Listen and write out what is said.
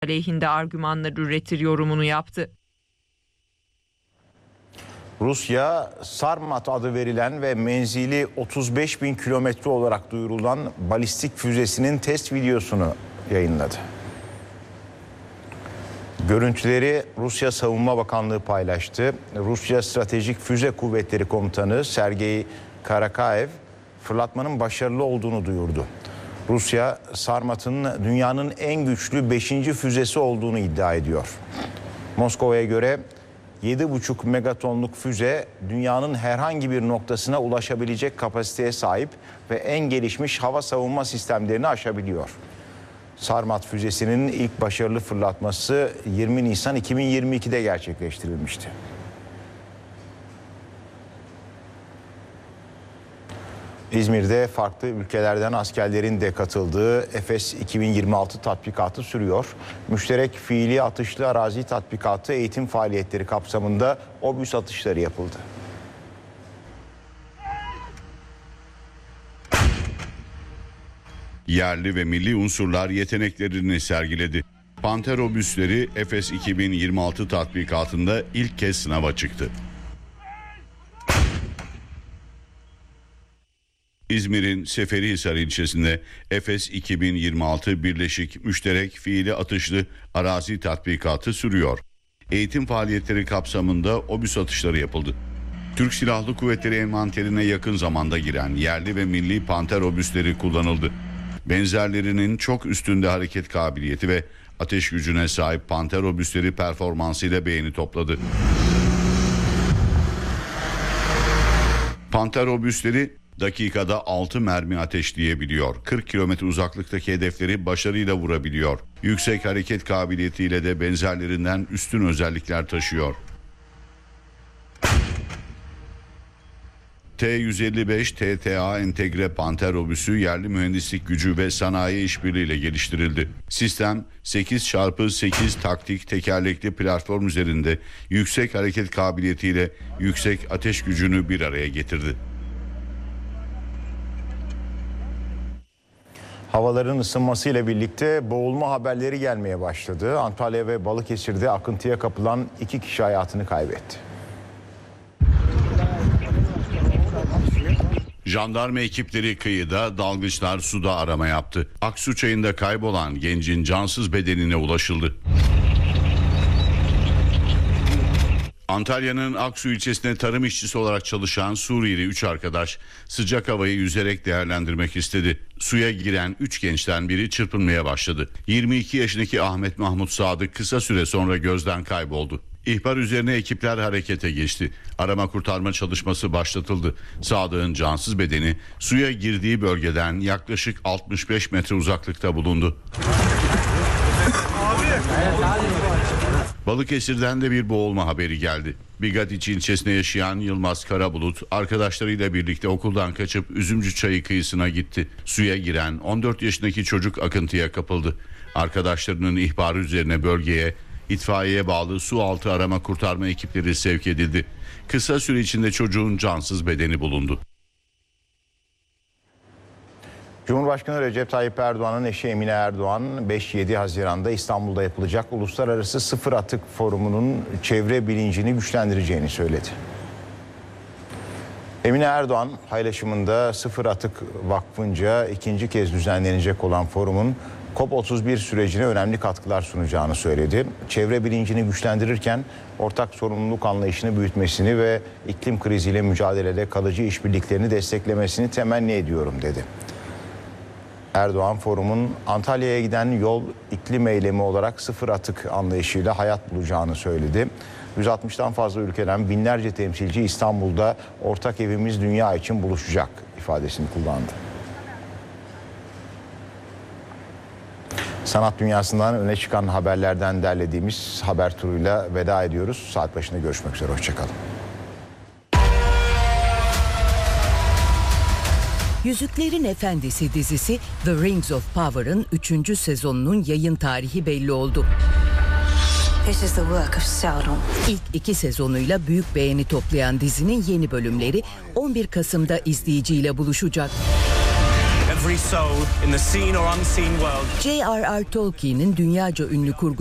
aleyhinde argümanlar üretir yorumunu yaptı. Rusya, Sarmat adı verilen ve menzili 35 bin kilometre olarak duyurulan balistik füzesinin test videosunu yayınladı. Görüntüleri Rusya Savunma Bakanlığı paylaştı. Rusya Stratejik Füze Kuvvetleri Komutanı Sergey Karakaev, fırlatmanın başarılı olduğunu duyurdu. Rusya, Sarmat'ın dünyanın en güçlü 5. füzesi olduğunu iddia ediyor. Moskova'ya göre 7,5 megatonluk füze dünyanın herhangi bir noktasına ulaşabilecek kapasiteye sahip ve en gelişmiş hava savunma sistemlerini aşabiliyor. Sarmat füzesinin ilk başarılı fırlatması 20 Nisan 2022'de gerçekleştirilmişti. İzmir'de farklı ülkelerden askerlerin de katıldığı Efes 2026 tatbikatı sürüyor. Müşterek fiili atışlı arazi tatbikatı eğitim faaliyetleri kapsamında obüs atışları yapıldı. Yerli ve milli unsurlar yeteneklerini sergiledi. Panter obüsleri Efes 2026 tatbikatında ilk kez sınava çıktı. İzmir'in Seferihisar ilçesinde Efes 2026 Birleşik Müşterek Fiili Atışlı Arazi Tatbikatı sürüyor. Eğitim faaliyetleri kapsamında obüs atışları yapıldı. Türk Silahlı Kuvvetleri envanterine yakın zamanda giren yerli ve milli Panter obüsleri kullanıldı. Benzerlerinin çok üstünde hareket kabiliyeti ve ateş gücüne sahip Panter obüsleri performansıyla beğeni topladı. Panter obüsleri dakikada 6 mermi ateşleyebiliyor. 40 kilometre uzaklıktaki hedefleri başarıyla vurabiliyor. Yüksek hareket kabiliyetiyle de benzerlerinden üstün özellikler taşıyor. T-155 TTA entegre Panter obüsü yerli mühendislik gücü ve sanayi işbirliğiyle geliştirildi. Sistem 8x8 taktik tekerlekli platform üzerinde yüksek hareket kabiliyetiyle yüksek ateş gücünü bir araya getirdi. Havaların ısınmasıyla birlikte boğulma haberleri gelmeye başladı. Antalya ve Balıkesir'de akıntıya kapılan 2 kişi hayatını kaybetti. Jandarma ekipleri kıyıda, dalgıçlar suda arama yaptı. Aksu Çayı'nda kaybolan gencin cansız bedenine ulaşıldı. Antalya'nın Aksu ilçesinde tarım işçisi olarak çalışan Suriyeli 3 arkadaş sıcak havayı yüzerek değerlendirmek istedi. Suya giren 3 gençten biri çırpınmaya başladı. 22 yaşındaki Ahmet Mahmut Sadık kısa süre sonra gözden kayboldu. İhbar üzerine ekipler harekete geçti. Arama kurtarma çalışması başlatıldı. Sadık'ın cansız bedeni suya girdiği bölgeden yaklaşık 65 metre uzaklıkta bulundu. Balıkesir'den de bir boğulma haberi geldi. Bigadiç ilçesinde yaşayan Yılmaz Karabulut arkadaşlarıyla birlikte okuldan kaçıp Üzümcü Çayı kıyısına gitti. Suya giren 14 yaşındaki çocuk akıntıya kapıldı. Arkadaşlarının ihbarı üzerine bölgeye itfaiyeye bağlı su altı arama kurtarma ekipleri sevk edildi. Kısa süre içinde çocuğun cansız bedeni bulundu. Cumhurbaşkanı Recep Tayyip Erdoğan'ın eşi Emine Erdoğan 5-7 Haziran'da İstanbul'da yapılacak Uluslararası Sıfır Atık Forumu'nun çevre bilincini güçlendireceğini söyledi. Emine Erdoğan paylaşımında Sıfır Atık Vakfı'nca ikinci kez düzenlenecek olan forumun COP31 sürecine önemli katkılar sunacağını söyledi. Çevre bilincini güçlendirirken ortak sorumluluk anlayışını büyütmesini ve iklim kriziyle mücadelede kalıcı işbirliklerini desteklemesini temenni ediyorum dedi. Erdoğan forumun Antalya'ya giden yol iklim eylemi olarak sıfır atık anlayışıyla hayat bulacağını söyledi. 160'tan fazla ülkeden binlerce temsilci İstanbul'da ortak evimiz dünya için buluşacak ifadesini kullandı. Sanat dünyasından öne çıkan haberlerden derlediğimiz haber turuyla veda ediyoruz. Saat başında görüşmek üzere. Hoşçakalın. Yüzüklerin Efendisi dizisi The Rings of Power'ın 3. sezonunun yayın tarihi belli oldu. This is the work of Sauron. İlk 2 sezonuyla büyük beğeni toplayan dizinin yeni bölümleri 11 Kasım'da izleyiciyle buluşacak. every soul in the seen or unseen world. J.R.R. Tolkien'in dünyaca ünlü kurgu